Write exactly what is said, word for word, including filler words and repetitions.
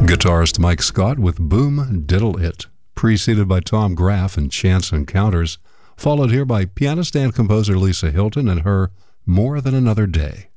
Guitarist Mike Scott with Boom Diddle It, preceded by Tom Graff and Chance Encounters, followed here by pianist and composer Lisa Hilton and her More Than Another Day.